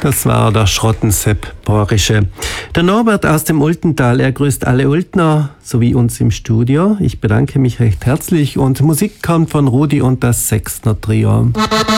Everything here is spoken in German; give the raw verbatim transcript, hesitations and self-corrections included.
Das war der Schrottensepp Porische. Der Norbert aus dem Ultental, er grüßt alle Ultner sowie uns im Studio. Ich bedanke mich recht herzlich und Musik kommt von Rudi und das Sechstner Trio.